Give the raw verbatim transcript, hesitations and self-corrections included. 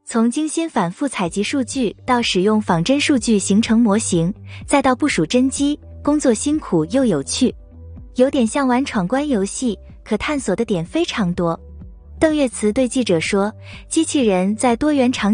从精心反复采集数据到使用仿真数据形成模型，再到部署真机，工作辛苦又有趣，有点像玩闯关游戏，可探索的点非常多。邓岳慈对记者说，机器人在多元场